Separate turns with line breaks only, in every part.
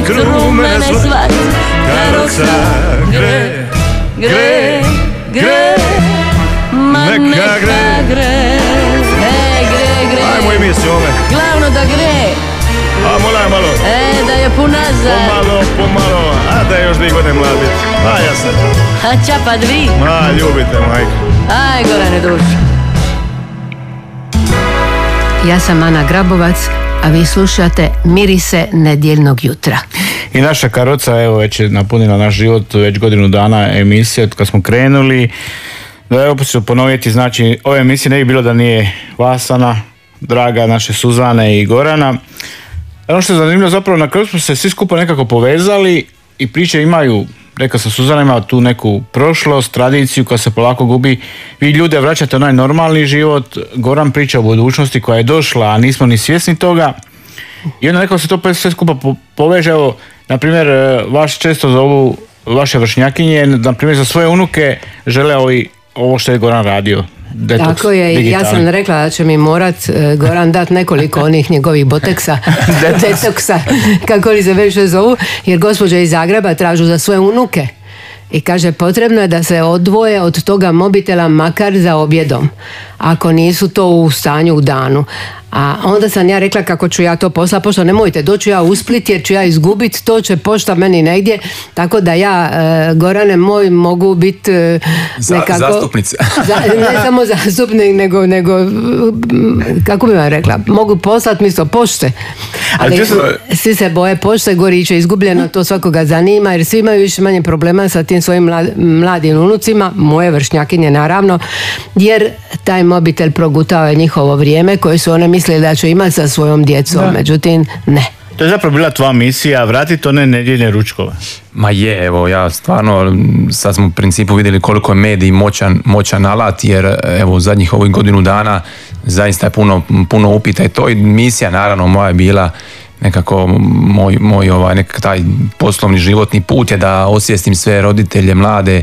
kru mene svat, karoca gre, gre, gre, ma neka gre, gre, gre.
Ajmo i mi s njome.
Glavno da gre.
Ajmo malo.
Da je puna za...
Pomalo, a da je još 2 godine mladi. A ja sam.
A čapa 2.
A, ljubite, majko.
Aj, Gorane duša.
Ja sam Ana Grabovac, a vi slušate Mirise nedjeljnog jutra.
I naša Karoca, evo, već je napunila naš život, već godinu dana emisije od kad smo krenuli. Da je opet ću ponoviti, znači, ove emisije ne bi bilo da nije Vasana, draga naše Suzane i Gorana. Ono što je zanimljivo, zapravo na kraju smo se svi skupa nekako povezali i priče imaju, rekao sam, Suzana ima tu neku prošlost, tradiciju koja se polako gubi. Vi ljude vraćate onaj normalni život, Goran priča o budućnosti koja je došla, a nismo ni svjesni toga. I onda nekako se to sve skupa poveže. Evo, na primjer, vaš često zovu vaše vršnjakinje, na primjer za svoje unuke žele ovo što je Goran radio. Detoks,
tako je,
digitalni.
Ja sam rekla da će mi morat Goran dati nekoliko onih njegovih boteksa, detoksa, kako li se već zovu, jer gospođe iz Zagreba tražu za svoje unuke. I kaže, potrebno je da se odvoje od toga mobitela makar za objedom, ako nisu to u stanju u danu. A onda sam ja rekla kako ću ja to poslati, pošto nemojte, doću ja u Split jer ću ja izgubiti, to će pošta meni negdje, tako da ja, Gorane moj, mogu biti nekako...
Zastupnice.
Ne samo zastupnik, nego kako bi vam rekla, mogu poslati mjesto pošte. Ali svi se boje pošte, Goriće izgubljeno, to svakoga zanima, jer svi imaju više manje problema sa tim svojim mladim unucima, moje vršnjakinje naravno, jer taj mobitel progutao je njihovo vrijeme koje su one mislili da će imati sa svojom djecom, međutim ne.
To je zapravo bila tvoja misija, vratiti one nedjeljne ručkove.
Ma je, evo, ja stvarno, sad smo u principu vidjeli koliko je medij moćan alat, jer evo u zadnjih ovih godinu dana zaista je puno upita i to, i misija naravno moja je bila nekako moj nekak taj poslovni životni put je da osvijestim sve roditelje, mlade,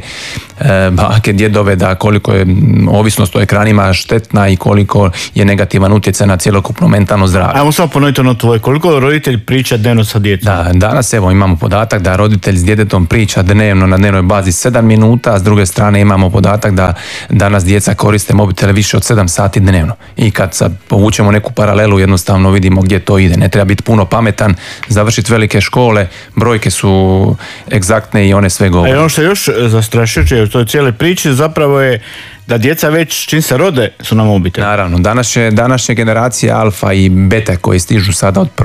bake, djedove, da koliko je ovisnost o ekranima štetna i koliko je negativan utjecaj na cjelokupno mentalno zdravlje.
Ajmo samo ponoviti ono tvoje, koliko roditelj priča dnevno sa djetetom?
Da, danas evo imamo podatak da roditelj s djetetom priča dnevno na dnevnoj bazi 7 minuta, a s druge strane imamo podatak da danas djeca koriste mobitele više od 7 sati dnevno. I kad sad povučemo neku paralelu, jednostavno vidimo gdje to ide. Ne treba biti puno pametan, završiti velike škole, brojke su egzaktne i one sve govore.
Ono što je još zastrašujuće u toj cijele priči zapravo je da djeca već čim se rode su na mobitelu.
Naravno, današnja generacija alfa i beta koji stižu sada od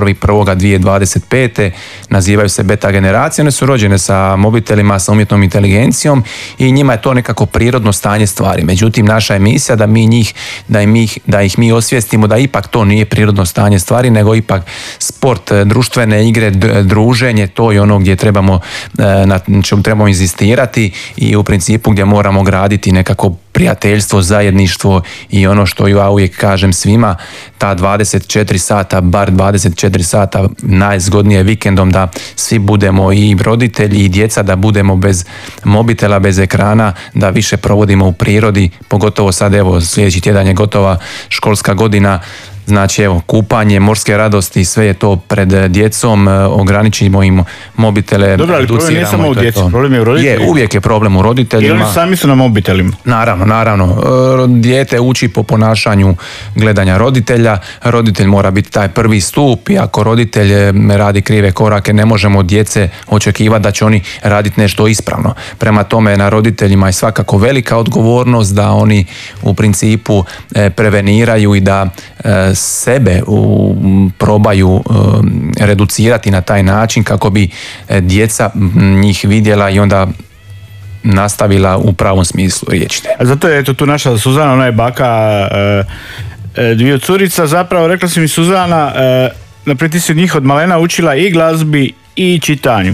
1.1.2025. nazivaju se beta generacije, one su rođene sa mobitelima, sa umjetnom inteligencijom i njima je to nekako prirodno stanje stvari. Međutim, naša je misija da ih mi osvijestimo da ipak to nije prirodno stanje stvari, nego ipak sport, društvene igre, druženje, to je ono gdje na čemu trebamo inzistirati i u principu gdje moramo graditi nekako prijateljstvo, zajedništvo i ono što ja uvijek kažem svima, ta 24 sata, bar 24 sata najzgodnije vikendom da svi budemo i roditelji i djeca, da budemo bez mobitela, bez ekrana, da više provodimo u prirodi, pogotovo sad evo sljedeći tjedan je gotova školska godina. Znači evo, kupanje, morske radosti, sve je to pred djecom, ograničimo im mobitele.
Dobro, ali problem nije samo u djeci, problem je u roditeljima.
Uvijek je problem u roditeljima.
I oni sami su na mobitelima.
Naravno. Dijete uči po ponašanju gledanja roditelja, roditelj mora biti taj prvi stup i ako roditelj radi krive korake, ne možemo od djece očekivati da će oni raditi nešto ispravno. Prema tome, na roditeljima je svakako velika odgovornost da oni u principu preveniraju i da sebe probaju reducirati na taj način kako bi djeca njih vidjela i onda nastavila u pravom smislu riječi.
A zato je tu naša Suzana, ona je baka dvije curica, zapravo rekla si mi Suzana, naprijed ti si od njih od malena učila i glazbi i čitanju.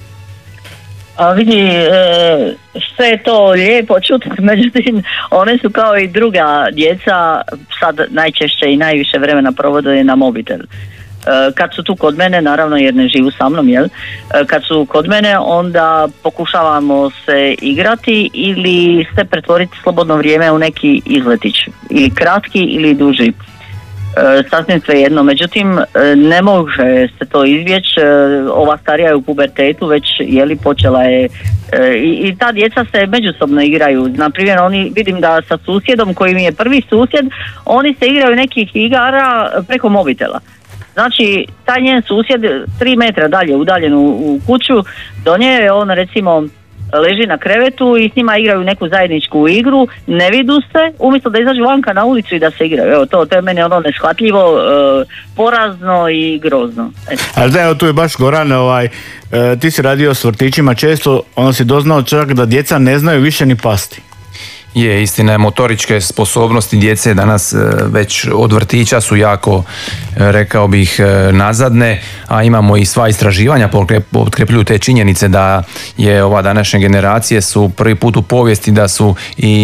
A vidi, sve je to lijepo čuti, međutim, one su kao i druga djeca, sad najčešće i najviše vremena provode na mobitel. Kad su tu kod mene, naravno jer ne živu sa mnom, kad su kod mene onda pokušavamo se igrati ili se pretvoriti slobodno vrijeme u neki izletić, ili kratki ili duži. sasvim svejedno. Međutim, ne može se to izbjeći. Ova starija je u pubertetu, već počela je i ta djeca se međusobno igraju. Naprimjer, oni, vidim da sa susjedom koji mi je prvi susjed, oni se igraju nekih igara preko mobitela. Znači, taj njen susjed 3 metra dalje udaljen u kuću, do nje on recimo leži na krevetu i s njima igraju neku zajedničku igru, ne vidu se, umjesto da izađu vanka na ulicu i da se igraju. Evo, to je meni neshvatljivo, porazno i grozno.
Ali da, evo tu je baš Goran, ti si radio s vrtićima često, si doznao čak da djeca ne znaju više ni pasti.
Je, istina je, motoričke sposobnosti djece danas već od vrtića su jako, rekao bih, nazadne, a imamo i sva istraživanja potkrepljuju te činjenice da je ova današnje generacije su prvi put u povijesti da su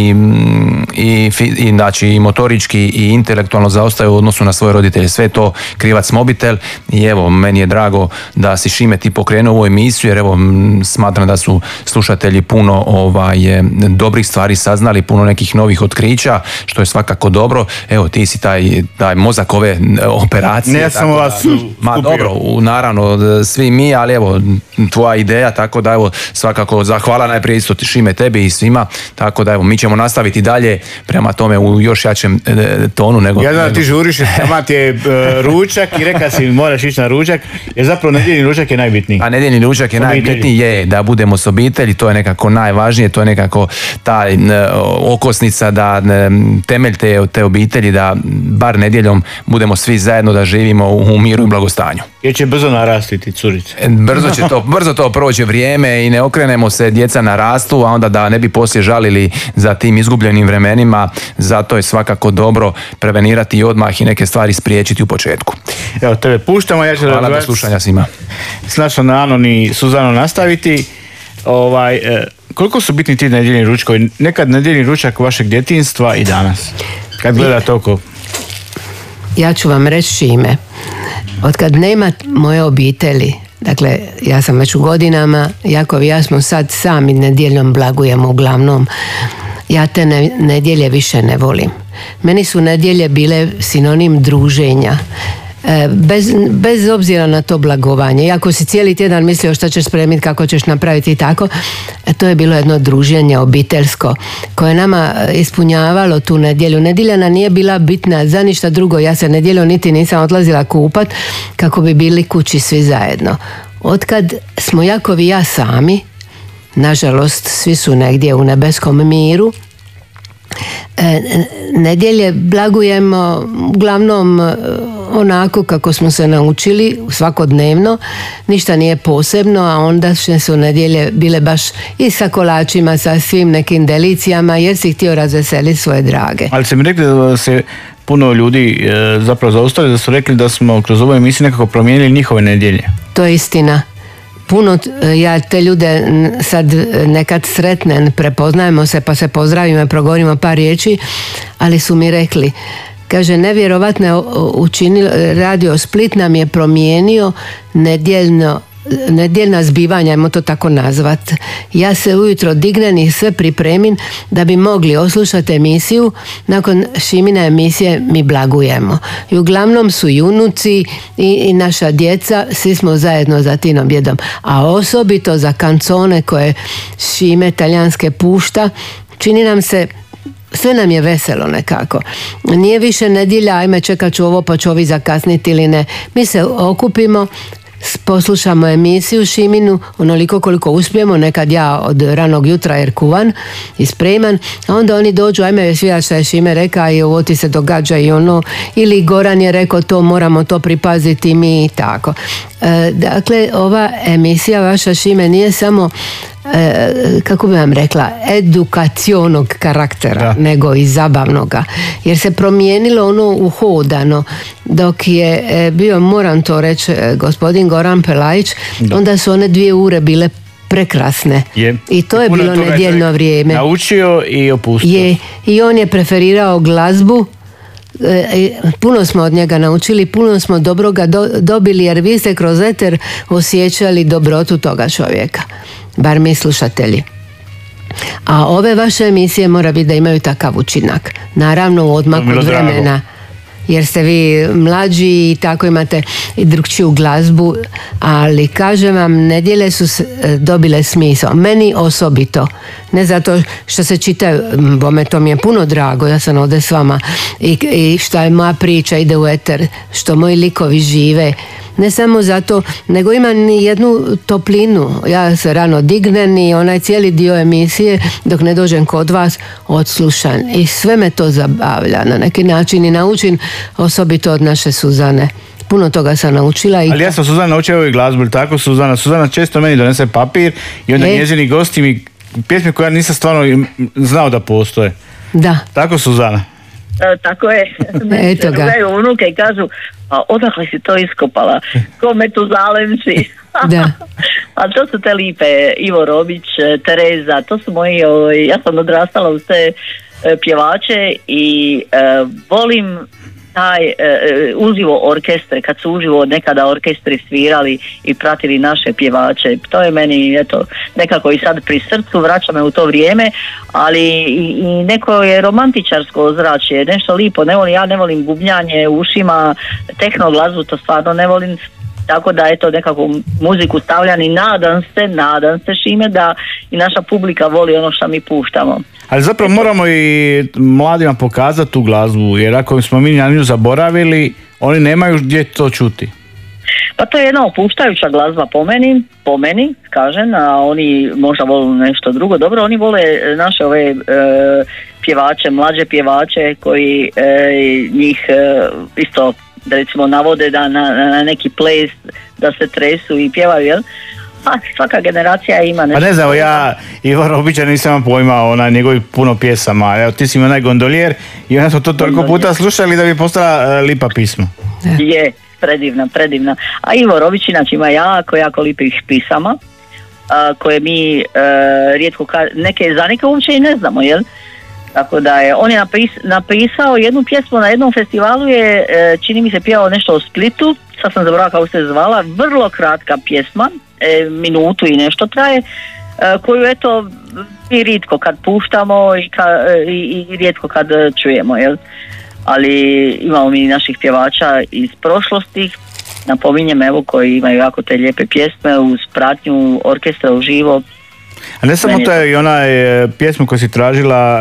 znači i motorički i intelektualno zaostaju u odnosu na svoje roditelje. Sve to krivac mobitel i evo, meni je drago da si Šime ti pokrenuo ovu emisiju, jer evo, smatram da su slušatelji puno dobrih stvari saznali, puno nekih novih otkrića, što je svakako dobro. Evo, ti si taj mozak ove operacije.
Ne samo vas
ma dobro, naravno, svi mi, ali evo, tvoja ideja, tako da evo, svakako zahvala najprije isto Šime tebi i svima, tako da evo, mi ćemo nastaviti dalje prema tome u još jačem tonu nego...
Ja znam da ti žuriš, tamo ti je ručak i reka si moraš ići na ručak, jer zapravo nedjeljni ručak je najbitniji.
A nedjeljni ručak je najbitniji, je da budemo s obitelji, to je nekako najvažnije, to je nekako taj okosnica, da temelj te obitelji, da bar nedjeljom budemo svi zajedno, da živimo u miru i blagostanju.
Jer će brzo narastiti curice.
Brzo to prođe vrijeme i ne okrenemo se, djeca narastu, a onda da ne bi poslije žalili za tim izgubljenim vremenima, zato je svakako dobro prevenirati i odmah i neke stvari spriječiti u početku.
Evo, tebe puštamo, ja ću
hvala, do slušanja svima.
S našom Anom i Suzanom nastaviti. Koliko su bitni ti nedjeljni ručkovi? Nekad nedjeljni ručak vašeg djetinjstva i danas? Kad gledate oko?
Ja ću vam reći Šime. Otkad nema moje obitelji, dakle, ja sam već u godinama, Jakov i ja smo sad sami nedjeljom blagujemo uglavnom. Ja te nedjelje više ne volim. Meni su nedjelje bile sinonim druženja. Bez obzira na to blagovanje. Iako si cijeli tjedan mislio šta ćeš spremiti, kako ćeš napraviti i tako, to je bilo jedno druženje obiteljsko koje nama ispunjavalo tu nedjelju. Nedjelja nam nije bila bitna za ništa drugo. Ja se nedjeljom niti nisam odlazila kupat kako bi bili kući svi zajedno. Otkad smo Jakov i ja sami, nažalost svi su negdje u nebeskom miru, nedjelje blagujemo uglavnom onako kako smo se naučili svakodnevno, ništa nije posebno, a onda su nedjelje bile baš i sa kolačima, sa svim nekim delicijama, jer si htio razveseliti svoje drage.
Ali se mi rekli da se puno ljudi zapravo zaustavili, da su rekli da smo kroz ovu emisiju nekako promijenili njihove nedjelje.
To je istina. Puno, ja te ljude sad nekad sretnem, prepoznajemo se pa se pozdravimo i progovorimo par riječi, ali su mi rekli, kaže, nevjerovatno Radio Split nam je promijenio nedjeljna zbivanja, ajmo to tako nazvat. Ja se ujutro dignem i sve pripremim da bi mogli oslušati emisiju. Nakon Šimine emisije mi blagujemo. I uglavnom su i unuci i naša djeca, svi smo zajedno za tim objedom. A osobito za kancone koje Šime talijanske pušta, čini nam se, sve nam je veselo nekako. Nije više nedjelja, ajme čekat ću ovo pa ću ovi zakasniti ili ne. Mi se okupimo, poslušamo emisiju Šiminu onoliko koliko uspijemo, nekad ja od ranog jutra jer kuvan i spreman, a onda oni dođu, ajme sviđa šta je Šime reka i ovo ti se događa i ono, ili Goran je rekao to, moramo to pripaziti mi i tako. Dakle, ova emisija vaša Šime nije samo kako bi vam rekla, edukacionog karaktera, nego i zabavnoga, jer se promijenilo ono uhodano. Dok je bio, moram to reći, gospodin Goran Pelajić, onda su one 2 ure bile prekrasne. I to je bilo nedjeljno vrijeme.
Naučio i opustio.
I on je preferirao glazbu. Puno smo od njega naučili, puno smo dobroga dobili, jer vi ste kroz eter osjećali dobrotu toga čovjeka, bar mi slušatelji. A ove vaše emisije mora biti da imaju takav učinak, naravno u odmaku od vremena. jer ste vi mlađi i tako imate i drugčiju glazbu, ali kažem vam, nedjelje su dobile smisao. Meni osobito. Ne zato što se čita, bome to mi je puno drago, ja sam ovdje s vama i šta je moja priča ide u eter, što moji likovi žive. Ne samo zato, nego ima ni jednu toplinu. Ja se rano dignem i onaj cijeli dio emisije, dok ne dođem kod vas, odslušan. I sve me to zabavlja na neki način i naučim, osobito od naše Suzane. Puno toga sam naučila.
Ali ja sam Suzana naučila i glazbu, ili tako Suzana? Suzana često meni donese papir i onda njezini gosti mi pjesme koje ja nisam stvarno znao da postoje.
Da.
Tako Suzana?
Tako je.
Eto ga.
Gledaju unuke i kažu, a odakle si to iskopala? Ko Metuzalemci?
Da.
A to su te lipe, Ivo Robić, Tereza, to su moji, ja sam odrastala uz te pjevače i volim taj uživo orkestre, kad su uživo nekada orkestri svirali i pratili naše pjevače. To je meni, eto, nekako i sad pri srcu, vraća me u to vrijeme, ali i neko je romantičarsko ozračje, nešto lipo, ja ne volim bubnjanje u ušima, tehno glazbu, to stvarno ne volim. Tako da eto nekako muziku stavljam i nadam se Šime da i naša publika voli ono što mi puštamo.
Ali zapravo moramo i mladima pokazati tu glazbu, jer ako smo mi na nju zaboravili, oni nemaju gdje to čuti.
Pa to je jedna opuštajuća glazba po meni, kažem, a oni možda vole nešto drugo. Dobro, oni vole naše ove pjevače, mlađe pjevače koji njih isto da recimo navode da na neki ples da se tresu i pjevaju, jel? A svaka generacija ima nešto.
Pa ne znam, ja Ivo Robića nisam pojmao njegovih puno pjesama. Evo, ti si mi onaj gondolijer i onda smo to toliko puta slušali da bi postala lipa pisma.
Je, predivna. A Ivo Robić inače ima jako lipih pisama koje mi rijetko za neke uopće i ne znamo, jel? Tako da je, on je napisao jednu pjesmu na jednom festivalu, je čini mi se pjevao nešto o Splitu, sad sam zaboravila kako se zvala, vrlo kratka pjesma, minutu i nešto traje, koju eto i rijetko kad puštamo i rijetko kad čujemo, jel? Ali imamo mi naših pjevača iz prošlosti, napominjem evo, koji imaju jako te lijepe pjesme uz pratnju orkestra uživo.
A ne samo to je i ona pjesmu koju si tražila,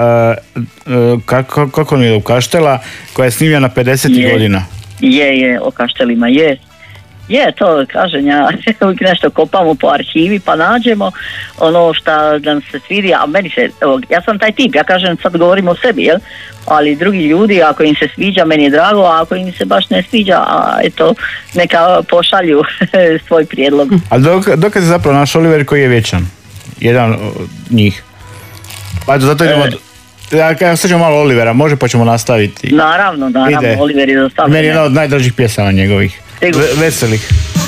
kako mi je u Kaštela, koja je snimljena 50 godina.
Je, o Kaštelima je. Je, to kažem, ja uvijek nešto kopamo po arhivi pa nađemo ono što nam se svidi, a meni se, evo, ja sam taj tip, ja kažem, sad govorim o sebi, jel? Ali drugi ljudi, ako im se sviđa, meni je drago, a ako im se baš ne sviđa, a eto, neka pošalju svoj prijedlog.
A dokad je zapravo naš Oliver koji je vječan? Jedan od njih. Pa zato idemo... Ja slušam malo Olivera, može pa ćemo nastaviti.
Naravno, Oliver je dostavljen.
Meni je jedna od najdražih pjesama njegovih. Veselih.